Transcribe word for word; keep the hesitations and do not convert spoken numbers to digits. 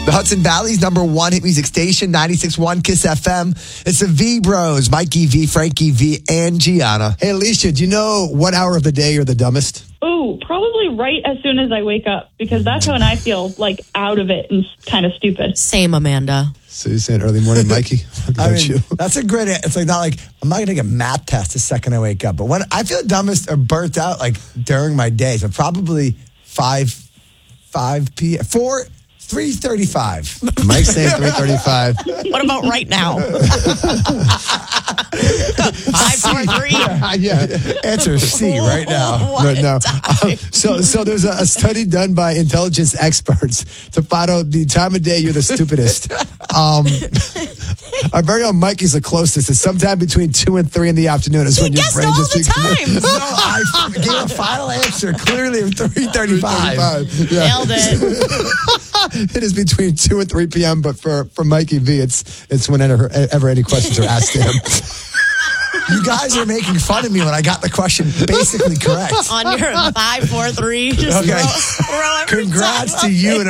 The Hudson Valley's number one hit music station, ninety-six point one Kiss F M. It's the V Bros, Mikey V, Frankie V, and Gianna. Hey, Alicia, do you know what hour of the day you're the dumbest? Oh, probably right as soon as I wake up, because that's when I feel like out of it and kind of stupid. Same, Amanda. So you're saying early morning, Mikey? What I about mean, you? that's a great. It's like not like I'm not gonna take a math test the second I wake up, but when I feel dumbest or burnt out, like during my day, so probably five, five p. four. three thirty-five. Mike's saying three thirty-five. What about right now? Five, four, three. Yeah. Answer C right now. What But no. time? Um, so, so there's a, a study done by intelligence experts to find out the time of day you're the stupidest. Um, our very own Mikey's the closest. It's sometime between two and three in the afternoon is He when your guessed brain all just the thinks- time. No, I gave a final answer clearly of three thirty-five. Yeah. Nailed it. It is between two and three p.m. But for, for Mikey V, it's it's whenever ever any questions are asked to him. You guys are making fun of me when I got the question basically correct. On your five, four, three. Just Okay. throw, throw every Congrats time. to you and